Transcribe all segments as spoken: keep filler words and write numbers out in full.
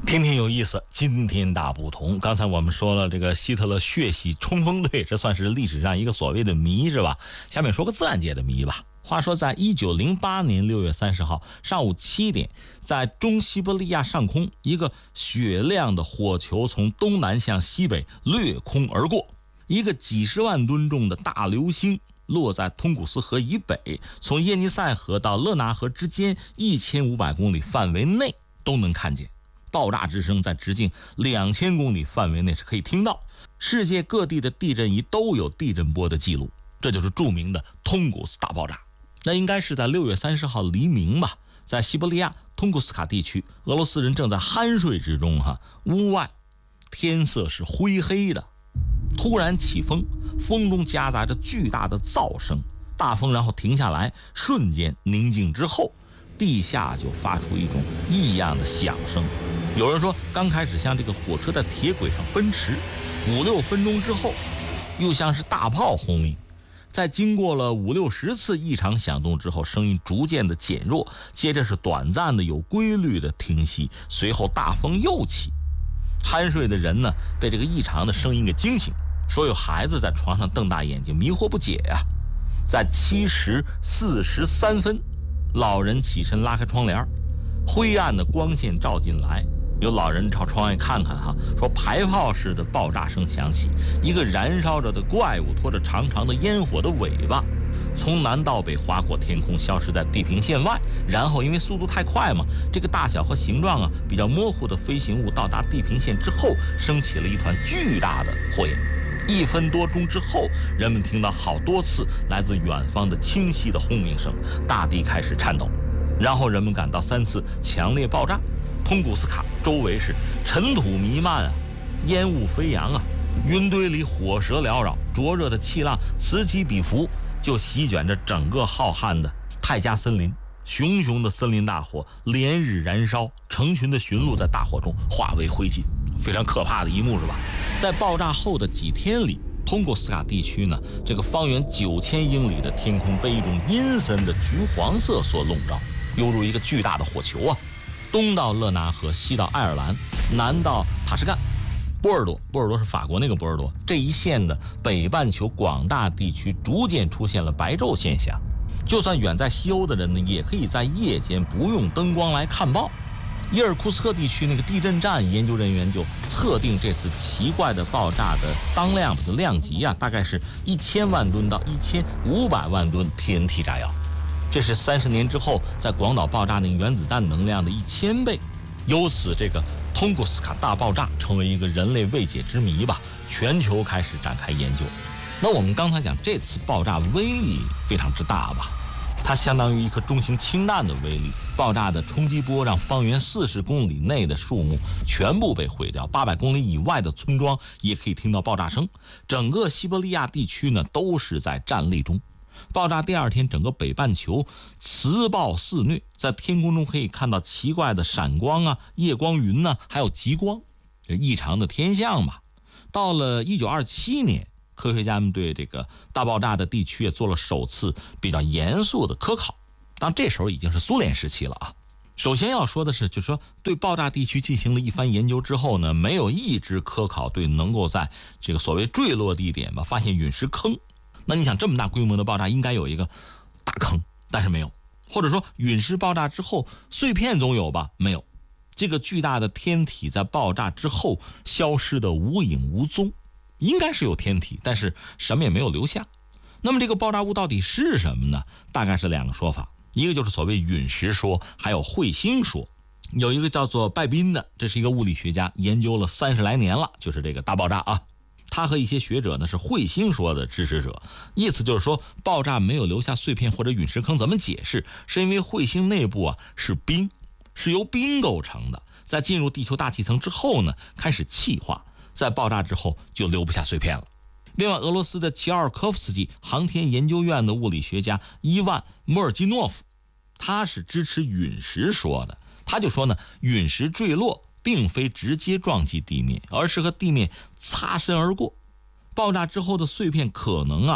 天天有意思，今天大不同。刚才我们说了这个希特勒血洗冲锋队，这算是历史上一个所谓的谜是吧？下面说个自然界的谜吧。话说在一九零八年六月三十号上午七点，在中西伯利亚上空，一个雪亮的火球从东南向西北掠空而过，一个几十万吨重的大流星落在通古斯河以北，从耶尼塞河到勒拿河之间一千五百公里范围内都能看见。爆炸之声在直径两千公里范围内是可以听到，世界各地的地震仪都有地震波的记录，这就是著名的通古斯大爆炸。那应该是在六月三十号黎明吧，在西伯利亚通古斯卡地区，俄罗斯人正在酣睡之中哈，屋外天色是灰黑的，突然起风，风中夹杂着巨大的噪声，大风然后停下来，瞬间宁静之后，地下就发出一种异样的响声。有人说刚开始像这个火车在铁轨上奔驰，五六分钟之后又像是大炮轰鸣，在经过了五六十次异常响动之后，声音逐渐的减弱，接着是短暂的有规律的停息，随后大风又起。酣睡的人呢被这个异常的声音给惊醒，说有孩子在床上瞪大眼睛迷惑不解呀、啊。在七时四十三分，老人起身拉开窗帘，灰暗的光线照进来，有老人朝窗外看看哈，说排炮似的爆炸声响起，一个燃烧着的怪物拖着长长的烟火的尾巴从南到北划过天空，消失在地平线外，然后因为速度太快嘛，这个大小和形状啊比较模糊的飞行物到达地平线之后，升起了一团巨大的火焰。一分多钟之后，人们听到好多次来自远方的清晰的轰鸣声，大地开始颤抖，然后人们感到三次强烈爆炸。通古斯卡周围是尘土弥漫啊，烟雾飞扬啊，云堆里火舌缭绕，灼热的气浪此起彼伏，就席卷着整个浩瀚的泰加森林。熊熊的森林大火连日燃烧，成群的驯鹿在大火中化为灰烬，非常可怕的一幕是吧？在爆炸后的几天里，通古斯卡地区呢，这个方圆九千英里的天空被一种阴森的橘黄色所笼罩，犹如一个巨大的火球啊！东到勒拿河，西到爱尔兰，南到塔什干、波尔多，波尔多是法国那个波尔多，这一线的北半球广大地区逐渐出现了白昼现象。就算远在西欧的人呢，也可以在夜间不用灯光来看报。伊尔库斯克地区那个地震站研究人员就测定这次奇怪的爆炸的当量的量级啊，大概是一千万吨到一千五百万吨 T N T 炸药，这是三十年之后在广岛爆炸那个原子弹能量的一千倍。由此，这个通古斯卡大爆炸成为一个人类未解之谜吧，全球开始展开研究。那我们刚才讲这次爆炸威力非常之大吧，它相当于一颗中型氢弹的威力，爆炸的冲击波让方圆四十公里内的树木全部被毁掉，八百公里以外的村庄也可以听到爆炸声，整个西伯利亚地区呢都是在战栗中。爆炸第二天，整个北半球磁暴肆虐，在天空中可以看到奇怪的闪光啊、夜光云啊，还有极光，这异常的天象吧。到了一九二七年，科学家们对这个大爆炸的地区也做了首次比较严肃的科考，当这时候已经是苏联时期了啊。首先要说的是，就是说对爆炸地区进行了一番研究之后呢，没有一支科考队能够在这个所谓坠落地点吧发现陨石坑。那你想，这么大规模的爆炸应该有一个大坑，但是没有。或者说陨石爆炸之后碎片总有吧，没有。这个巨大的天体在爆炸之后消失的无影无踪，应该是有天体，但是什么也没有留下。那么这个爆炸物到底是什么呢？大概是两个说法，一个就是所谓陨石说，还有彗星说。有一个叫做拜宾的，这是一个物理学家，研究了三十来年了，就是这个大爆炸啊。他和一些学者呢是彗星说的支持者，意思就是说爆炸没有留下碎片或者陨石坑，怎么解释？是因为彗星内部啊是冰，是由冰构成的，在进入地球大气层之后呢开始气化，在爆炸之后就留不下碎片了。另外，俄罗斯的齐奥尔科夫斯基航天研究院的物理学家伊万莫尔基诺夫，他是支持陨石说的。他就说呢，陨石坠落并非直接撞击地面，而是和地面擦身而过。爆炸之后的碎片可能啊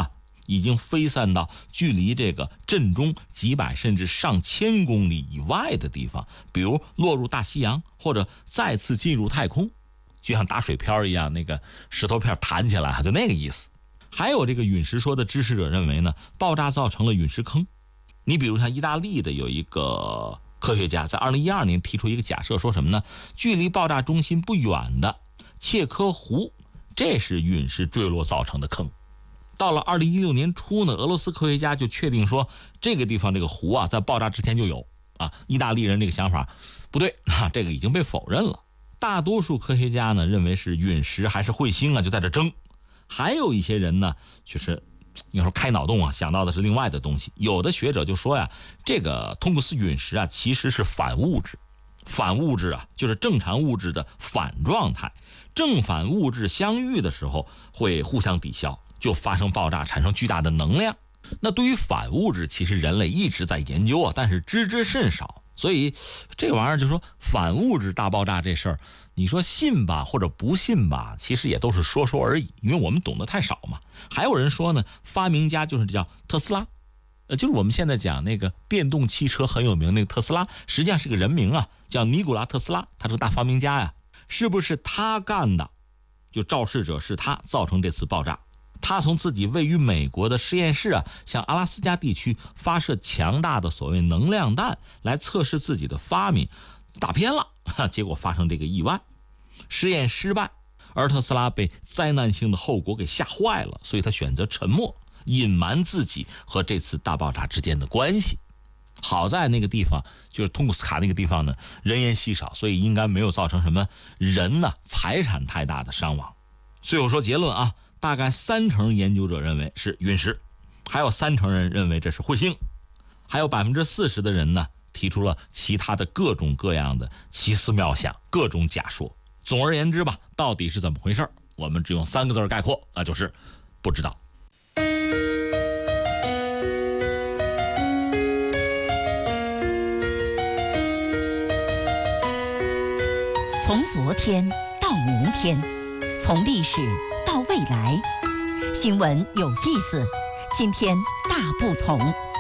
已经飞散到距离这个震中几百甚至上千公里以外的地方，比如落入大西洋，或者再次进入太空，就像打水漂一样，那个石头片弹起来，就那个意思。还有这个陨石说的支持者认为呢，爆炸造成了陨石坑。你比如像意大利的有一个科学家在二零一二年提出一个假设，说什么呢？距离爆炸中心不远的切科湖，这是陨石坠落造成的坑。到了二零一六年初呢，俄罗斯科学家就确定说，这个地方这个湖啊，在爆炸之前就有啊。意大利人这个想法不对啊，这个已经被否认了。大多数科学家呢认为是陨石还是彗星啊，就在这争。还有一些人呢，就是有时候开脑洞啊，想到的是另外的东西。有的学者就说呀，这个通古斯陨石啊，其实是反物质。反物质啊，就是正常物质的反状态。正反物质相遇的时候会互相抵消，就发生爆炸，产生巨大的能量。那对于反物质，其实人类一直在研究啊，但是知之甚少。所以这个玩意儿就说反物质大爆炸这事儿，你说信吧或者不信吧，其实也都是说说而已，因为我们懂得太少嘛。还有人说呢，发明家就是叫特斯拉，呃，就是我们现在讲那个电动汽车很有名那个特斯拉，实际上是个人名啊，叫尼古拉特斯拉，他是个大发明家呀。是不是他干的？就肇事者是他，造成这次爆炸。他从自己位于美国的实验室啊，向阿拉斯加地区发射强大的所谓能量弹来测试自己的发明，打偏了，结果发生这个意外，实验失败，而特斯拉被灾难性的后果给吓坏了，所以他选择沉默，隐瞒自己和这次大爆炸之间的关系。好在那个地方就是通古斯卡那个地方呢，人烟稀少，所以应该没有造成什么人呢财产太大的伤亡。最后说结论啊，大概三成研究者认为是陨石，还有三成人认为这是彗星，还有百分之四十的人呢提出了其他的各种各样的奇思妙想，各种假说。总而言之吧，到底是怎么回事，我们只用三个字概括，那就是不知道。 从昨天到明天，从历史到未来，新闻有意思，今天大不同。